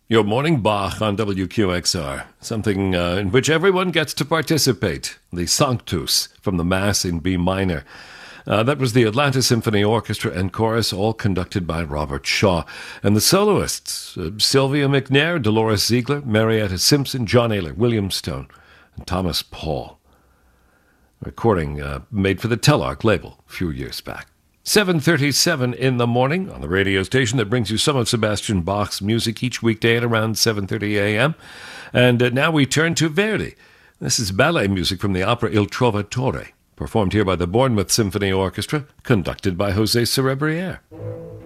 Your morning Bach on WQXR, something in which everyone gets to participate, the Sanctus from the Mass in B minor. That was the Atlanta Symphony Orchestra and Chorus, all conducted by Robert Shaw. And the soloists, Sylvia McNair, Dolores Ziegler, Marietta Simpson, John Ayler, William Stone, and Thomas Paul. Recording made for the Telarc label a few years back. 7:37 in the morning on the radio station that brings you some of Sebastian Bach's music each weekday at around 7:30 a.m. And now we turn to Verdi. This is ballet music from the opera Il Trovatore, performed here by the Bournemouth Symphony Orchestra, conducted by José Cerebriere.